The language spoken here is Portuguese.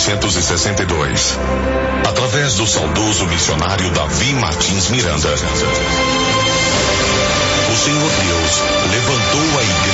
1962, através do saudoso missionário Davi Martins Miranda, o Senhor Deus levantou a igreja